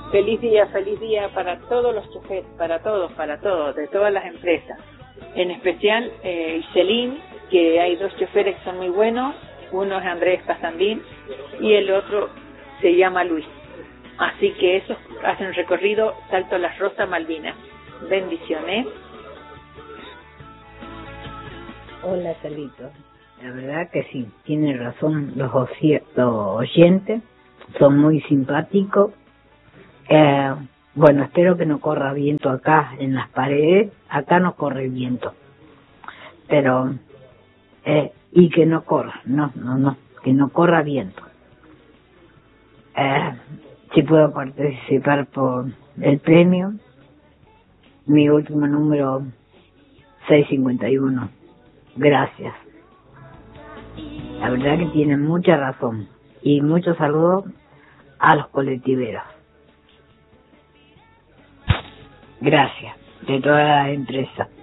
Feliz día para todos los choferes, para todos, de todas las empresas. En especial, Iselín, que hay 2 choferes que son muy buenos. Uno es Andrés Pasandín y el otro se llama Luis. Así que esos hacen recorrido Salto Las Rosas, Malvinas. Bendiciones. Hola, Carlitos. La verdad que sí, tiene razón los oyentes, son muy simpáticos. Bueno, espero que no corra viento acá en las paredes. Acá no corre viento, pero y que no corra, no, que no corra viento. Si puedo participar por el premio, mi último número 651. Gracias. La verdad que tienen mucha razón. Y muchos saludos a los colectiveros. Gracias, de toda la empresa.